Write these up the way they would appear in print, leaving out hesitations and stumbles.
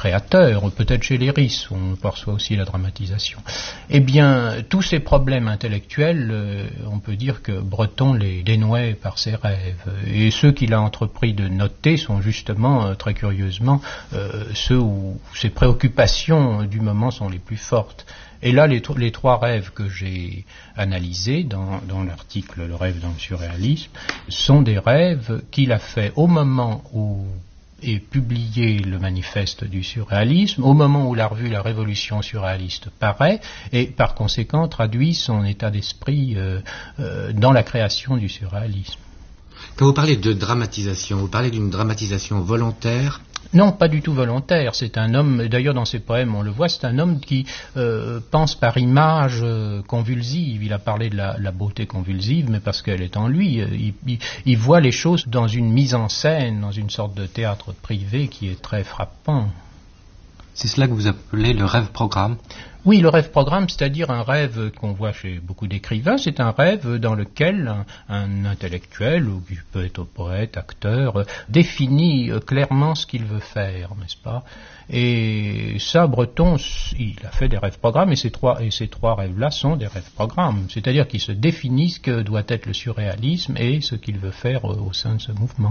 créateur, peut-être chez Léris, où on perçoit aussi la dramatisation. Eh bien, tous ces problèmes intellectuels, on peut dire que Breton les dénouait par ses rêves. Et ceux qu'il a entrepris de noter sont justement, très curieusement, ceux où ses préoccupations du moment sont les plus fortes. Et là, les trois rêves que j'ai analysés dans l'article « Le rêve dans le surréalisme » sont des rêves qu'il a fait au moment où est publié le manifeste du surréalisme, au moment où la revue La Révolution surréaliste paraît, et par conséquent traduit son état d'esprit dans la création du surréalisme. Quand vous parlez de dramatisation, vous parlez d'une dramatisation volontaire? Non, pas du tout volontaire. C'est un homme, d'ailleurs dans ses poèmes on le voit, c'est un homme qui pense par images convulsives. Il a parlé de la beauté convulsive, mais parce qu'elle est en lui. Il voit les choses dans une mise en scène, dans une sorte de théâtre privé qui est très frappant. C'est cela que vous appelez le rêve-programme? Oui, le rêve-programme, c'est-à-dire un rêve qu'on voit chez beaucoup d'écrivains, c'est un rêve dans lequel un intellectuel, ou qui peut être poète, acteur, définit clairement ce qu'il veut faire, n'est-ce pas? Et ça, Breton, il a fait des rêves-programmes, et ces trois rêves-là sont des rêves-programmes, c'est-à-dire qu'ils se définissent ce que doit être le surréalisme et ce qu'il veut faire au sein de ce mouvement.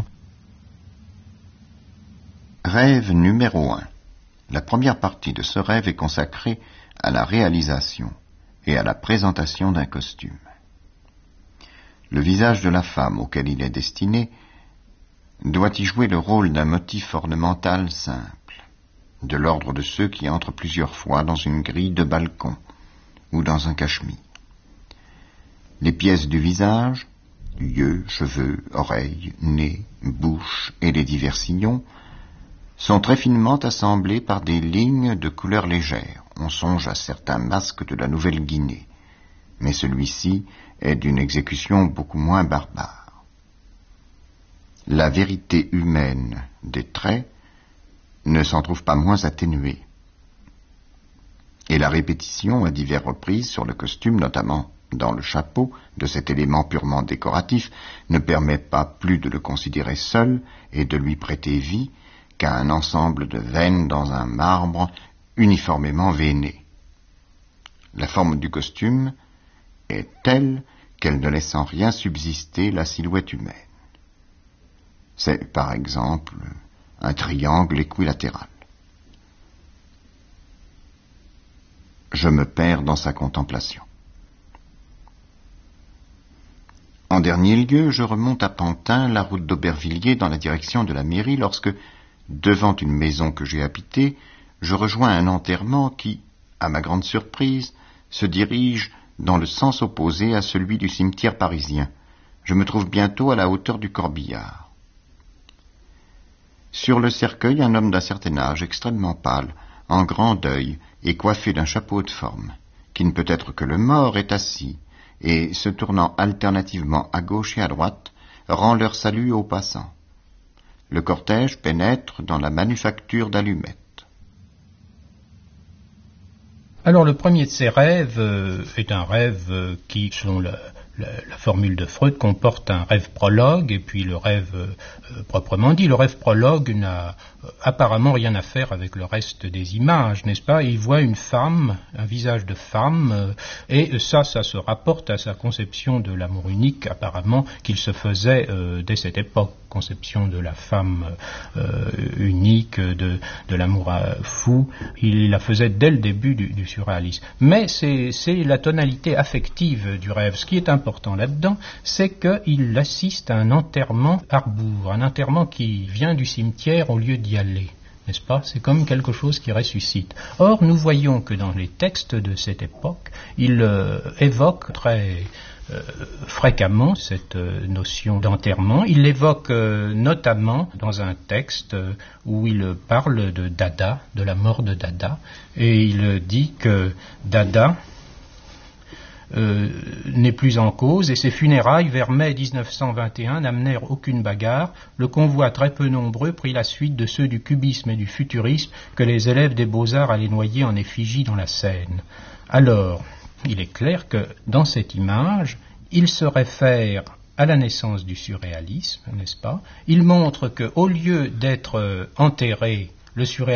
Rêve numéro 1. La première partie de ce rêve est consacrée à la réalisation et à la présentation d'un costume. Le visage de la femme auquel il est destiné doit y jouer le rôle d'un motif ornemental simple, de l'ordre de ceux qui entrent plusieurs fois dans une grille de balcon ou dans un cache-mire. Les pièces du visage, yeux, cheveux, oreilles, nez, bouche et les divers sillons sont très finement assemblés par des lignes de couleur légère. On songe à certains masques de la Nouvelle-Guinée, mais celui-ci est d'une exécution beaucoup moins barbare. La vérité humaine des traits ne s'en trouve pas moins atténuée, et la répétition à diverses reprises sur le costume, notamment dans le chapeau, de cet élément purement décoratif, ne permet pas plus de le considérer seul et de lui prêter vie qu'à un ensemble de veines dans un marbre uniformément veiné. La forme du costume est telle qu'elle ne laisse en rien subsister la silhouette humaine. C'est, par exemple, un triangle équilatéral. Je me perds dans sa contemplation. En dernier lieu, je remonte à Pantin la route d'Aubervilliers dans la direction de la mairie lorsque, devant une maison que j'ai habitée, je rejoins un enterrement qui, à ma grande surprise, se dirige dans le sens opposé à celui du cimetière parisien. Je me trouve bientôt à la hauteur du Corbillard. Sur le cercueil, un homme d'un certain âge, extrêmement pâle, en grand deuil et coiffé d'un chapeau de forme, qui ne peut être que le mort, est assis, et, se tournant alternativement à gauche et à droite, rend leur salut aux passants. Le cortège pénètre dans la manufacture d'allumettes. Alors le premier de ces rêves est un rêve qui, selon la formule de Freud, comporte un rêve prologue et puis le rêve proprement dit. Le rêve prologue n'a apparemment rien à faire avec le reste des images, n'est-ce pas? Il voit une femme, un visage de femme, et ça se rapporte à sa conception de l'amour unique, apparemment, qu'il se faisait dès cette époque. Conception de la femme unique, de l'amour fou, il la faisait dès le début du surréalisme. Mais c'est la tonalité affective du rêve. Ce qui est important là-dedans, c'est qu'il assiste à un enterrement arbour, un enterrement qui vient du cimetière au lieu d'y aller. N'est-ce pas? C'est comme quelque chose qui ressuscite. Or, nous voyons que dans les textes de cette époque, il évoque très fréquemment cette notion d'enterrement. Il l'évoque notamment dans un texte où il parle de Dada, de la mort de Dada, et il dit que Dada n'est plus en cause, et ses funérailles vers mai 1921 n'amenèrent aucune bagarre. Le convoi très peu nombreux prit la suite de ceux du cubisme et du futurisme que les élèves des beaux-arts allaient noyer en effigie dans la Seine. Alors, il est clair que dans cette image, il se réfère à la naissance du surréalisme, n'est-ce pas? Il montre qu'au lieu d'être enterré, le surréalisme